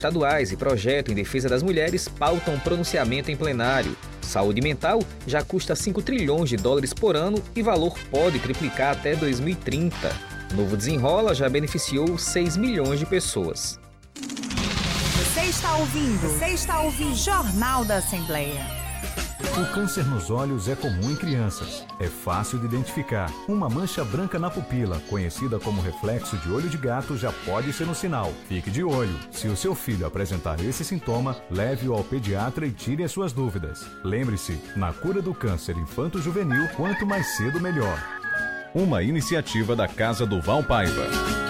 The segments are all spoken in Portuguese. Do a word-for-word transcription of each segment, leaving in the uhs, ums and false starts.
Estaduais e projeto em defesa das mulheres pautam pronunciamento em plenário. Saúde mental já custa cinco trilhões de dólares por ano e valor pode triplicar até dois mil e trinta. Novo Desenrola já beneficiou seis milhões de pessoas. Você está ouvindo? Você está ouvindo? Jornal da Assembleia. O câncer nos olhos é comum em crianças. É fácil de identificar. Uma mancha branca na pupila, conhecida como reflexo de olho de gato, já pode ser um sinal. Fique de olho. Se o seu filho apresentar esse sintoma, leve-o ao pediatra e tire as suas dúvidas. Lembre-se, na cura do câncer infanto-juvenil, quanto mais cedo, melhor. Uma iniciativa da Casa do Val Paiva.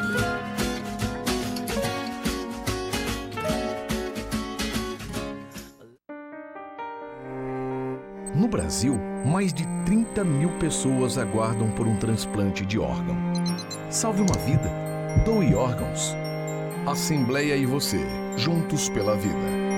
No Brasil, mais de trinta mil pessoas aguardam por um transplante de órgão. Salve uma vida. Doe órgãos. Assembleia e você, juntos pela vida.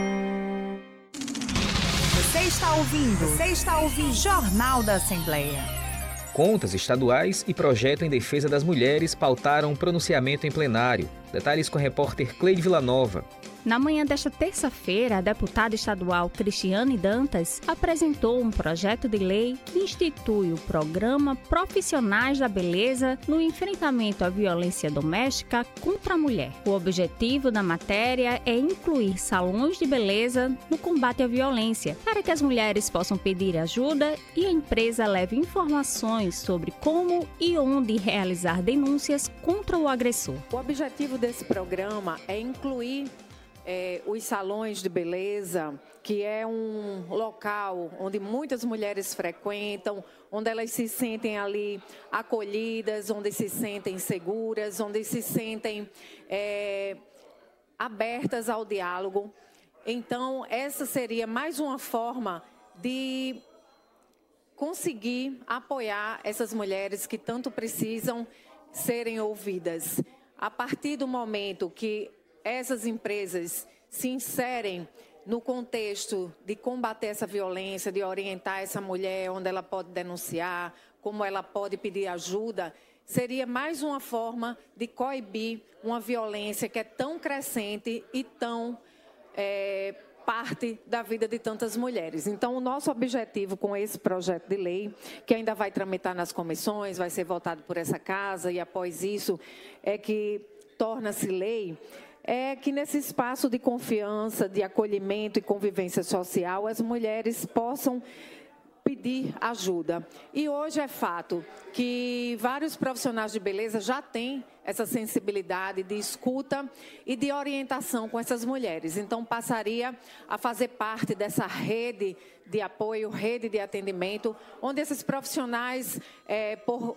Você está ouvindo? Você está ouvindo? Jornal da Assembleia. Contas estaduais e projeto em defesa das mulheres pautaram um pronunciamento em plenário. Detalhes com a repórter Cleide Villanova. Na manhã desta terça-feira, a deputada estadual Cristiane Dantas apresentou um projeto de lei que institui o Programa Profissionais da Beleza no enfrentamento à violência doméstica contra a mulher. O objetivo da matéria é incluir salões de beleza no combate à violência, para que as mulheres possam pedir ajuda e a empresa leve informações sobre como e onde realizar denúncias contra o agressor. O objetivo desse programa é incluir É, os salões de beleza, que é um local onde muitas mulheres frequentam, onde elas se sentem ali acolhidas, onde se sentem seguras, onde se sentem é, abertas ao diálogo. Então, essa seria mais uma forma de conseguir apoiar essas mulheres que tanto precisam serem ouvidas. A partir do momento que essas empresas se inserem no contexto de combater essa violência, de orientar essa mulher onde ela pode denunciar, como ela pode pedir ajuda, seria mais uma forma de coibir uma violência que é tão crescente e tão é, parte da vida de tantas mulheres. Então, o nosso objetivo com esse projeto de lei, que ainda vai tramitar nas comissões, vai ser votado por essa casa e após isso é que torna-se lei, é que nesse espaço de confiança, de acolhimento e convivência social, as mulheres possam pedir ajuda. E hoje é fato que vários profissionais de beleza já têm essa sensibilidade de escuta e de orientação com essas mulheres. Então, passaria a fazer parte dessa rede de apoio, rede de atendimento, onde esses profissionais, é, por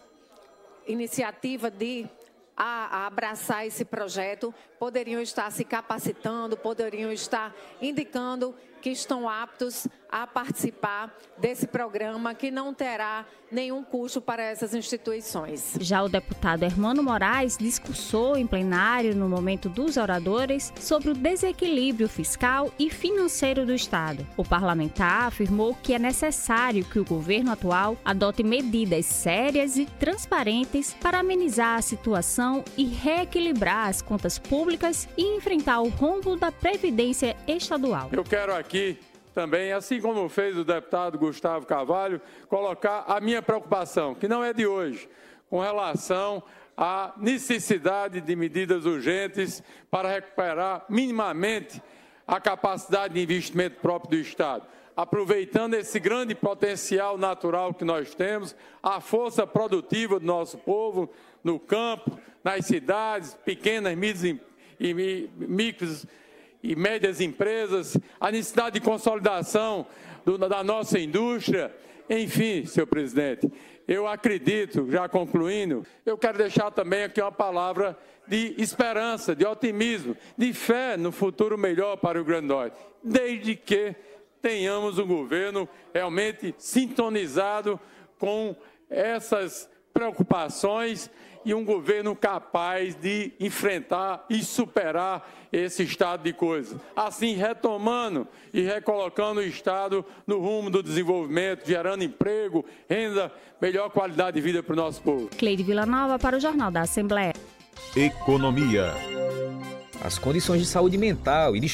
iniciativa de A, a abraçar esse projeto, poderiam estar se capacitando, poderiam estar indicando que estão aptos a participar desse programa que não terá nenhum custo para essas instituições. Já o deputado Hermano Moraes discursou em plenário no momento dos oradores sobre o desequilíbrio fiscal e financeiro do Estado. O parlamentar afirmou que é necessário que o governo atual adote medidas sérias e transparentes para amenizar a situação e reequilibrar as contas públicas e enfrentar o rombo da Previdência Estadual. Eu quero aqui também, assim como fez o deputado Gustavo Carvalho, colocar a minha preocupação, que não é de hoje, com relação à necessidade de medidas urgentes para recuperar minimamente a capacidade de investimento próprio do Estado, aproveitando esse grande potencial natural que nós temos, a força produtiva do nosso povo no campo, nas cidades, pequenas, médias e micros e médias empresas, a necessidade de consolidação do, da nossa indústria. Enfim, senhor presidente, eu acredito, já concluindo, eu quero deixar também aqui uma palavra de esperança, de otimismo, de fé no futuro melhor para o Rio Grande do Norte, desde que tenhamos um governo realmente sintonizado com essas preocupações e um governo capaz de enfrentar e superar esse estado de coisas. Assim, retomando e recolocando o Estado no rumo do desenvolvimento, gerando emprego, renda, melhor qualidade de vida para o nosso povo. Cleide Villanova para o Jornal da Assembleia. Economia. As condições de saúde mental e de